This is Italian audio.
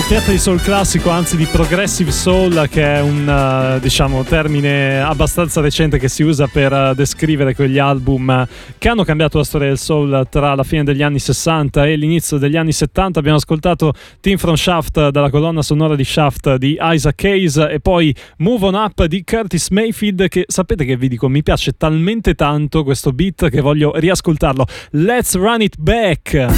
doppietta di soul classico, anzi di progressive soul, che è un diciamo termine abbastanza recente che si usa per descrivere quegli album che hanno cambiato la storia del soul tra la fine degli anni 60 e l'inizio degli anni 70. Abbiamo ascoltato Team from Shaft dalla colonna sonora di Shaft di Isaac Hayes e poi Move On Up di Curtis Mayfield, che sapete che vi dico, mi piace talmente tanto questo beat che voglio riascoltarlo. Let's Run It Back.